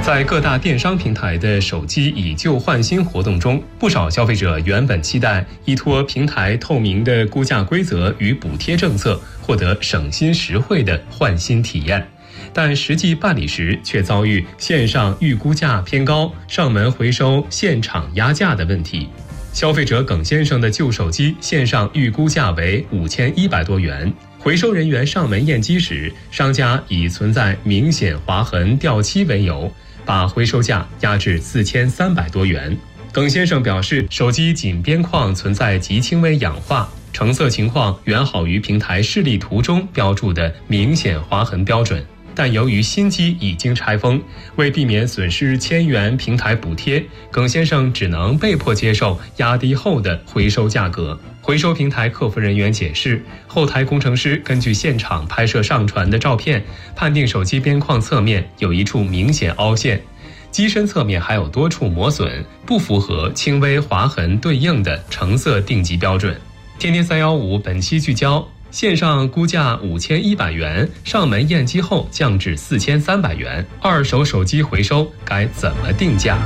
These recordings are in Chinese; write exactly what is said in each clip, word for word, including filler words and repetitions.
在各大电商平台的手机以旧换新活动中，不少消费者原本期待依托平台透明的估价规则与补贴政策，获得省心实惠的换新体验，但实际办理时却遭遇线上预估价偏高、上门回收现场压价的问题。消费者耿先生的旧手机线上预估价为五千一百多元，回收人员上门验机时，商家以存在明显划痕、掉漆为由，把回收价压至四千三百多元。耿先生表示，手机仅边框存在极轻微氧化，成色情况远好于平台示例图中标注的明显划痕标准。但由于新机已经拆封，为避免损失千元平台补贴，耿先生只能被迫接受压低后的回收价格。回收平台客服人员解释，后台工程师根据现场拍摄上传的照片，判定手机边框侧面有一处明显凹陷，机身侧面还有多处磨损，不符合轻微划痕对应的成色定级标准。天天三一五本期聚焦：线上估价五千一百元，上门验机后降至四千三百元，二手手机回收该怎么定价？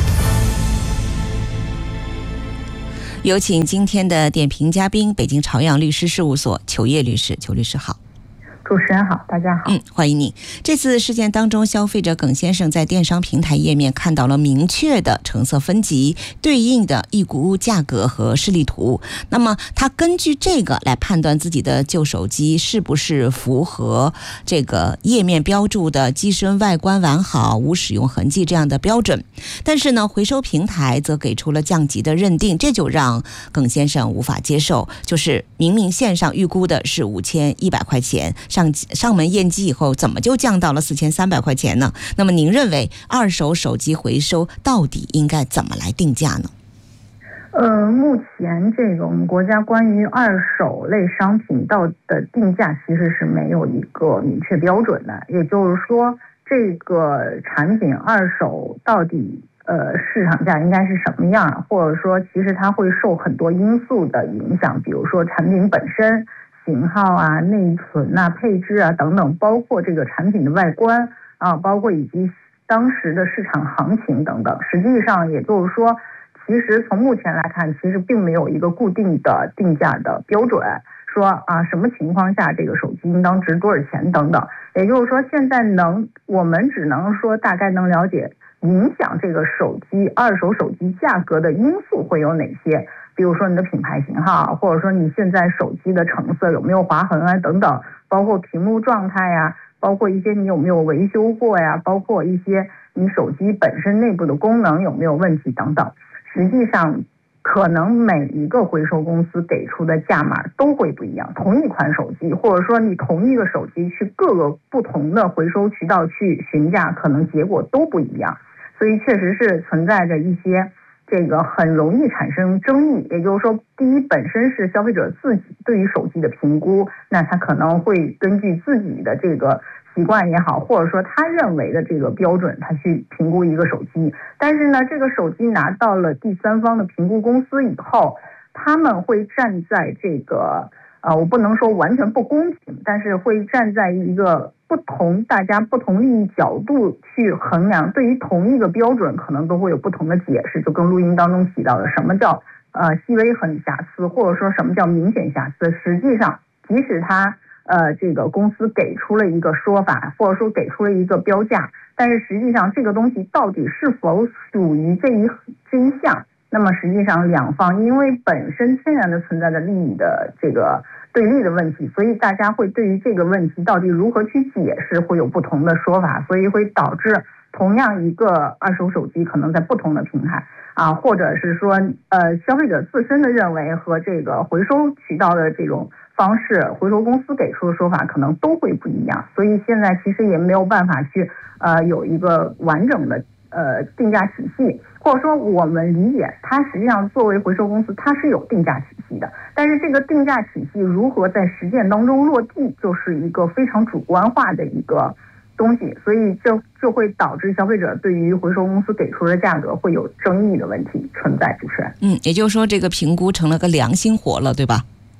有请今天的点评嘉宾，北京朝阳律师事务所裘烨律师。裘律师好。 主持人好，大家好。 嗯，欢迎你。这次事件当中，消费者耿先生在电商平台页面看到了明确的成色分级、对应的预估价格和示例图。那么，他根据这个来判断自己的旧手机是不是符合这个页面标注的机身外观完好、无使用痕迹这样的标准。但是呢，回收平台则给出了降级的认定，这就让耿先生无法接受。就是明明线上预估的是五千一百块钱。上上门验机以后，怎么就降到了四千三百块钱呢？那么您认为二手手机回收到底应该怎么来定价呢？ 呃，目前这个我们国家关于二手类商品到的定价其实是没有一个明确标准的，也就是说，这个产品二手到底呃市场价应该是什么样，或者说其实它会受很多因素的影响，比如说产品本身。型号啊、内存啊、配置啊等等，包括这个产品的外观啊，包括以及当时的市场行情等等。实际上，也就是说，其实从目前来看，其实并没有一个固定的定价的标准，说啊什么情况下这个手机应当值多少钱等等。也就是说，现在能我们只能说大概能了解影响这个手机二手手机价格的因素会有哪些。比如说你的品牌型号，或者说你现在手机的成色有没有划痕啊等等，包括屏幕状态呀，包括一些你有没有维修过呀，包括一些你手机本身内部的功能有没有问题等等。实际上可能每一个回收公司给出的价码都会不一样，同一款手机，或者说你同一个手机去各个不同的回收渠道去询价，可能结果都不一样。所以确实是存在着一些这个很容易产生争议，也就是说，第一，本身是消费者自己对于手机的评估，那他可能会根据自己的这个习惯也好，或者说他认为的这个标准，他去评估一个手机。但是呢，这个手机拿到了第三方的评估公司以后，他们会站在这个呃，我不能说完全不公平，但是会站在一个不同大家不同利益角度去衡量，对于同一个标准可能都会有不同的解释，就跟录音当中提到的什么叫呃细微很瑕疵，或者说什么叫明显瑕疵。实际上即使他呃这个公司给出了一个说法，或者说给出了一个标价，但是实际上这个东西到底是否属于这一这一项，那么实际上两方因为本身天然的存在的利益的这个对立的问题，所以大家会对于这个问题到底如何去解释会有不同的说法，所以会导致同样一个二手手机可能在不同的平台啊，或者是说呃消费者自身的认为和这个回收渠道的这种方式，回收公司给出的说法可能都会不一样，所以现在其实也没有办法去呃有一个完整的呃定价体系，或者说我们理解它实际上作为回收公司它是有定价体系的，但是这个定价体系如何在实践当中落地，就是一个非常主观化的一个东西，所以这就会导致消费者对于回收公司给出的价格会有争议的问题存在。主持人， 嗯，也就是说这个评估成了个良心活了，对吧？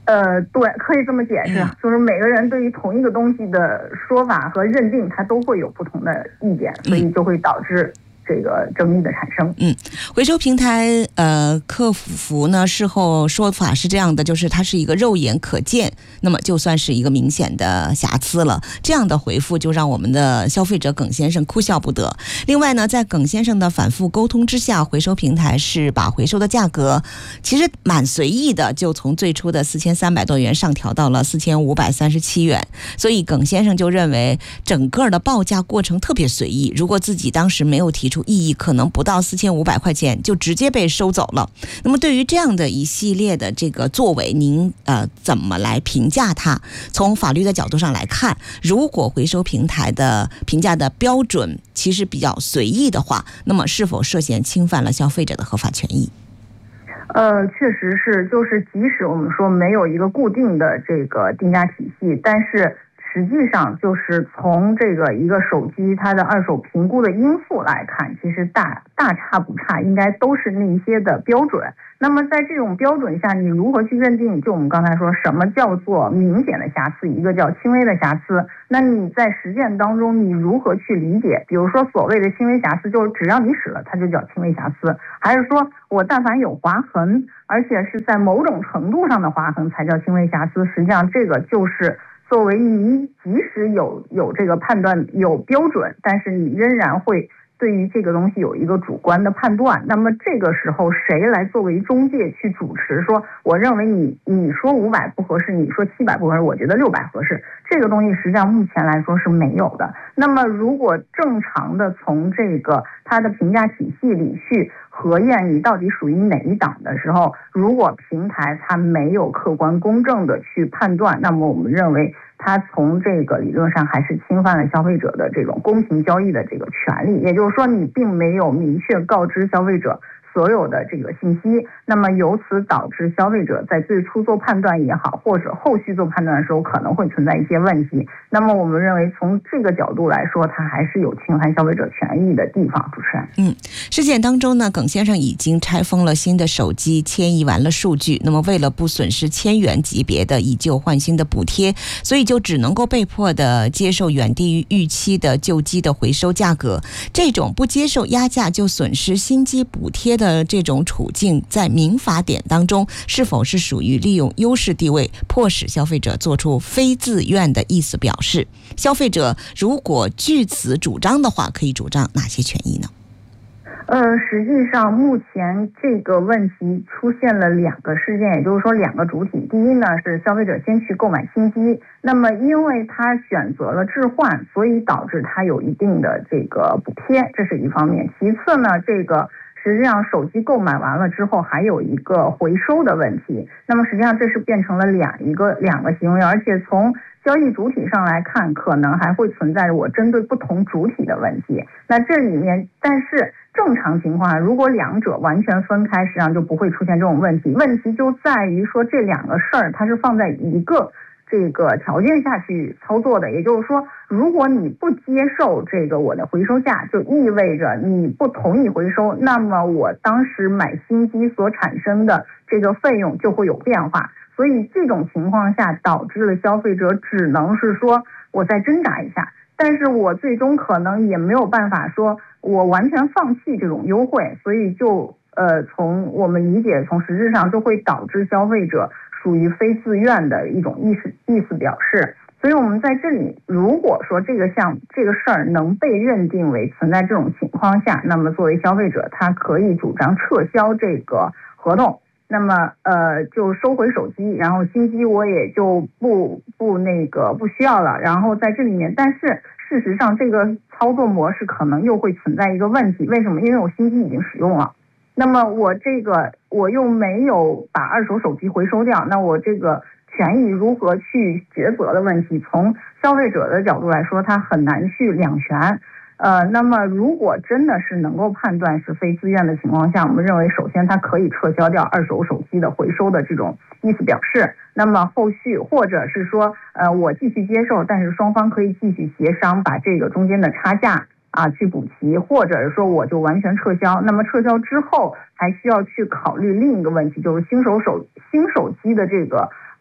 呃，对，可以这么解释， 嗯、 就是每个人对于同一个东西的说法和认定，他都会有不同的意见，所以就会导致这个争议的产生。 嗯，回收平台呃客服呢事后说法是这样的，就是它是一个肉眼可见，那么就算是一个明显的瑕疵了。这样的回复就让我们的消费者耿先生哭笑不得。另外呢，在耿先生的反复沟通之下，回收平台是把回收的价格其实蛮随意的，就从最初的四千三百多元上调到了四千五百三十七元。所以耿先生就认为整个的报价过程特别随意，如果自己当时没有提出异议，可能不到四千五百块钱就直接被收走了。那么对于这样的一系列的这个作为，您呃怎么来评价它？从法律的角度上来看，如果回收平台的评价的标准其实比较随意的话，那么是否涉嫌侵犯了消费者的合法权益？ 呃，确实是，就是即使我们说没有一个固定的这个定价体系，但是实际上就是从这个一个手机它的二手评估的因素来看，其实大大差不差，应该都是那些的标准。那么在这种标准下，你如何去认定？就我们刚才说，什么叫做明显的瑕疵，一个叫轻微的瑕疵。那你在实践当中，你如何去理解？比如说所谓的轻微瑕疵，就是只要你使了，它就叫轻微瑕疵，还是说我但凡有划痕，而且是在某种程度上的划痕才叫轻微瑕疵？实际上，这个就是作为你即使有有这个判断有标准，但是你仍然会对于这个东西有一个主观的判断。那么这个时候谁来作为中介去主持，说我认为你你说五百不合适，你说七百不合适，我觉得六百合适，这个东西实际上目前来说是没有的。那么如果正常的从这个它的评价体系里去核验你到底属于哪一档的时候，如果平台它没有客观公正的去判断，那么我们认为它从这个理论上还是侵犯了消费者的这种公平交易的这个权利。也就是说，你并没有明确告知消费者所有的这个信息，那么由此导致消费者在最初做判断也好，或者后续做判断的时候可能会存在一些问题。那么我们认为从这个角度来说，它还是有侵犯消费者权益的地方。主持人， 嗯，事件当中呢，耿先生已经拆封了新的手机，迁移完了数据。那么为了不损失千元级别的以旧换新的补贴，所以就只能够被迫的接受远低于预期的旧机的回收价格。这种不接受压价就损失新机补贴的这种处境，在民法典当中是否是属于利用优势地位迫使消费者做出非自愿的意思表示？消费者如果据此主张的话，可以主张哪些权益呢？ 呃，实际上目前这个问题出现了两个事件，也就是说两个主体。第一呢，是消费者先去购买新机，那么因为他选择了置换，所以导致他有一定的这个补贴，这是一方面。其次呢，这个实际上手机购买完了之后还有一个回收的问题，那么实际上这是变成了两一个两个行为，而且从交易主体上来看，可能还会存在我针对不同主体的问题。那这里面，但是正常情况下，如果两者完全分开，实际上就不会出现这种问题。问题就在于说这两个事儿它是放在一个这个条件下去操作的，也就是说，如果你不接受这个我的回收价，就意味着你不同意回收，那么我当时买新机所产生的这个费用就会有变化。所以这种情况下导致了消费者只能是说我再挣扎一下，但是我最终可能也没有办法说我完全放弃这种优惠，所以就呃从我们理解，从实质上就会导致消费者属于非自愿的一种意思意思表示。所以我们在这里，如果说这个项这个事儿能被认定为存在这种情况下，那么作为消费者，他可以主张撤销这个合同。那么呃就收回手机，然后新机我也就不不那个不需要了。然后在这里面，但是事实上这个操作模式可能又会存在一个问题，为什么？因为我新机已经使用了，那么我这个我又没有把二手手机回收掉，那我这个权益如何去抉择的问题，从消费者的角度来说，他很难去两全。呃，那么如果真的是能够判断是非自愿的情况下，我们认为首先它可以撤销掉二手手机的回收的这种意思表示，那么后续或者是说呃我继续接受，但是双方可以继续协商把这个中间的差价啊去补齐，或者是说我就完全撤销。那么撤销之后还需要去考虑另一个问题，就是新手手新手机的这个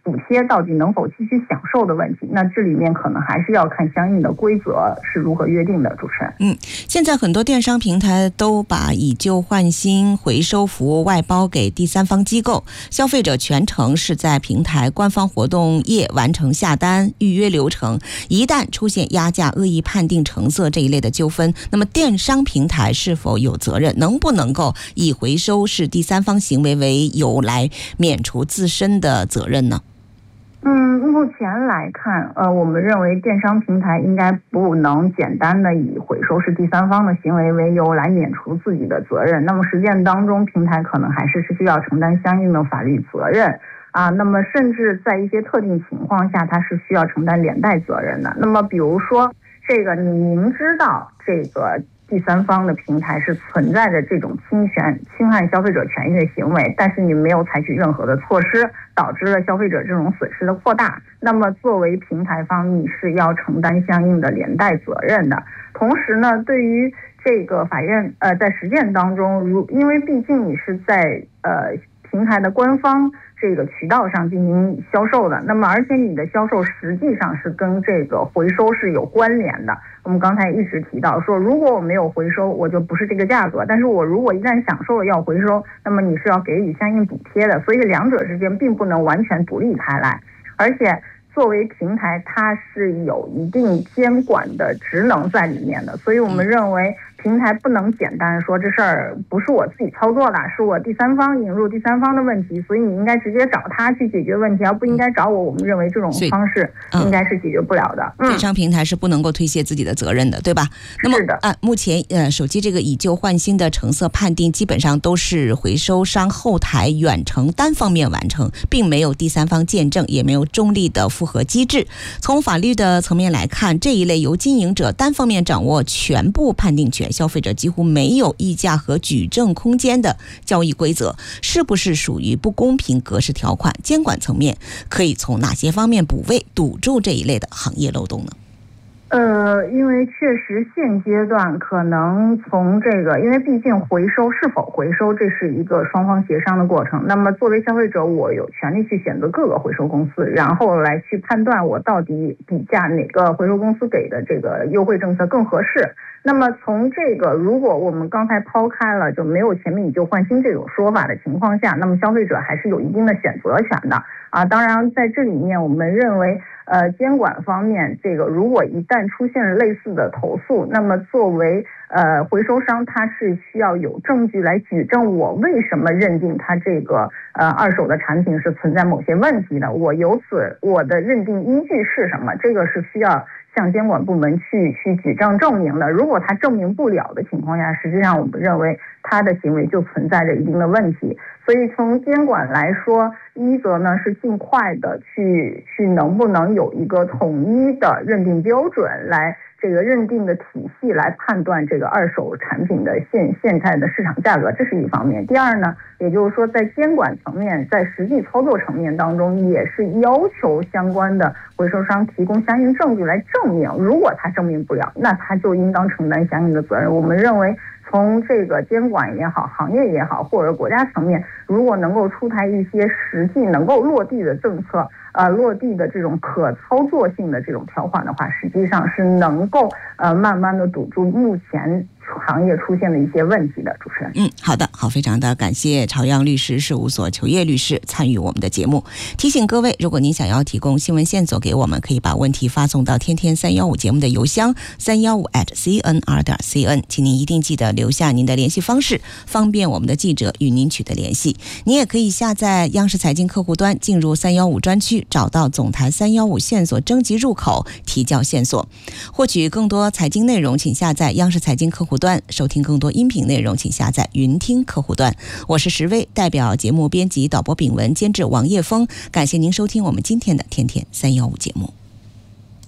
补贴到底能否继续享受的问题。那这里面可能还是要看相应的规则是如何约定的。主持人， 嗯，现在很多电商平台都把以旧换新回收服务外包给第三方机构，消费者全程是在平台官方活动页完成下单预约流程。一旦出现压价、恶意判定成色这一类的纠纷，那么电商平台是否有责任？能不能够以回收是第三方行为为由来免除自身的责任呢？ 嗯，目前来看，呃，我们认为电商平台应该不能简单的以回收是第三方的行为为由来免除自己的责任。那么实践当中，平台可能还是需要承担相应的法律责任啊。那么甚至在一些特定情况下，它是需要承担连带责任的。那么比如说，这个你明知道这个第三方的平台是存在着这种侵权、侵害消费者权益的行为，但是你没有采取任何的措施，导致了消费者这种损失的扩大，那么作为平台方，你是要承担相应的连带责任的。同时呢，对于这个法院呃在实践当中，如因为毕竟你是在呃平台的官方这个渠道上进行销售的，那么而且你的销售实际上是跟这个回收是有关联的。我们刚才一直提到说，如果我没有回收，我就不是这个价格，但是我如果一旦享受了要回收，那么你是要给予相应补贴的，所以两者之间并不能完全独立开来。而且作为平台，它是有一定监管的职能在里面的，所以我们认为平台不能简单说这事儿不是我自己操作的，是我第三方引入第三方的问题，所以你应该直接找他去解决问题，而不应该找我。我们认为这种方式应该是解决不了的。 嗯、电商平台是不能够推卸自己的责任的，对吧？那么是的啊，目前呃手机这个以旧换新的成色判定，基本上都是回收商后台远程单方面完成，并没有第三方见证，也没有中立的复核机制。从法律的层面来看，这一类由经营者单方面掌握全部判定权，消费者几乎没有议价和举证空间的交易规则，是不是属于不公平格式条款？监管层面可以从哪些方面补位，堵住这一类的行业漏洞呢？ 呃，因为确实现阶段可能从这个，因为毕竟回收是否回收，这是一个双方协商的过程。那么作为消费者，我有权利去选择各个回收公司，然后来去判断我到底比价哪个回收公司给的这个优惠政策更合适。那么从这个，如果我们刚才抛开了就没有前面以旧换新这种说法的情况下，那么消费者还是有一定的选择权的啊。当然在这里面，我们认为呃，监管方面，这个如果一旦出现了类似的投诉，那么作为呃回收商，他是需要有证据来举证我为什么认定他这个呃二手的产品是存在某些问题的，我由此我的认定依据是什么，这个是需要向监管部门去去举证证明的。如果他证明不了的情况下，实际上我们认为他的行为就存在着一定的问题。所以从监管来说，一则呢是尽快的去去能不能有一个统一的认定标准，来这个认定的体系来判断这个二手产品的现现在的市场价格，这是一方面。第二呢，也就是说在监管层面，在实际操作层面当中，也是要求相关的回收商提供相应证据来证明，如果他证明不了，那他就应当承担相应的责任。我们认为从这个监管也好，行业也好，或者国家层面，如果能够出台一些实际能够落地的政策，呃，落地的这种可操作性的这种条款的话，实际上是能够呃慢慢的堵住目前行业出现的一些问题的。主持人， 嗯，好的，好，非常的感谢朝阳律师事务所裘烨律师参与我们的节目。提醒各位，如果您想要提供新闻线索给我们，可以把问题发送到天天三一五节目的邮箱三一五 at c n r 点 c n， 请您一定记得留下您的联系方式，方便我们的记者与您取得联系。您也可以下载央视财经客户端，进入三一五专区，找到总台三一五线索征集入口，提交线索。获取更多财经内容，请下载央视财经客户端，收听更多音频内容，请下载云听客户端。我是石薇，代表节目编辑导播炳文，监制王叶峰，感谢您收听我们今天的天天三一五节目。